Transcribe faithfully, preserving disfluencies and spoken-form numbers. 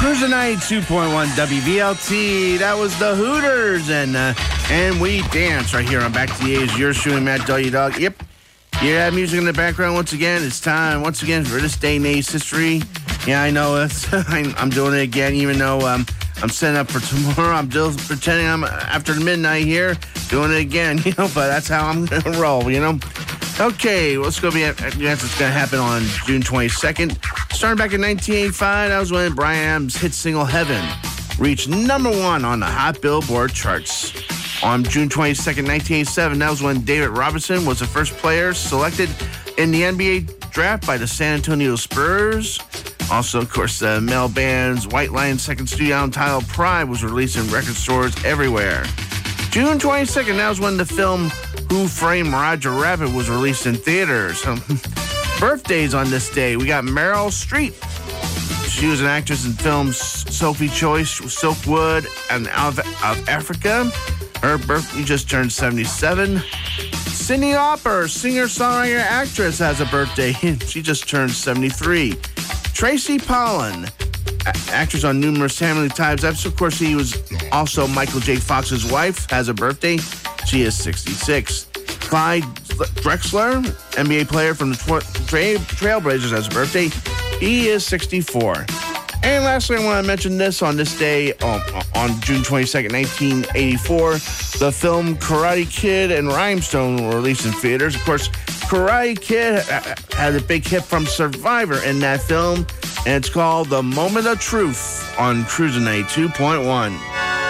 Cruising Night two point one W V L T. That was the Hooters, and uh, and we dance right here on Back to the A's. You're shooting Matt W Dog. Yep. You have music in the background once again. It's time once again for this day in A's history. Yeah, I know it's, I'm, I'm doing it again, even though um, I'm setting up for tomorrow. I'm still pretending I'm after midnight here, doing it again, you know. But that's how I'm gonna roll, you know. Okay, let's go. Be yes, it's gonna happen on June twenty-second. Starting back in nineteen eighty-five, that was when Bryan Adams' hit single "Heaven" reached number one on the Hot Billboard charts. On June twenty-second, nineteen eighty-seven, that was when David Robinson was the first player selected in the N B A draft by the San Antonio Spurs. Also, of course, the male band's White Lion's second studio album titled "Pride" was released in record stores everywhere. June twenty-second, that was when the film Who Framed Roger Rabbit was released in theaters. Birthdays on this day, we got Meryl Streep. She was an actress in films Sophie Choice, Silkwood, and Out of, Out of Africa. Her birthday just turned seventy-seven. Cyndi Lauper, singer, songwriter, actress, has a birthday. She just turned seventy-three. Tracy Pollan, a- actress on numerous Family Ties episodes. Of course, he was also Michael J. Fox's wife, has a birthday. She is sixty-six. Clyde Drexler, N B A player from the Tra- Tra- Trailblazers, has a birthday. He is sixty-four. And lastly, I want to mention this on this day, um, on June twenty-second, nineteen eighty-four, the film Karate Kid and Rhinestone were released in theaters. Of course, Karate Kid had a big hit from Survivor in that film, and it's called The Moment of Truth on Cruising Night two point one.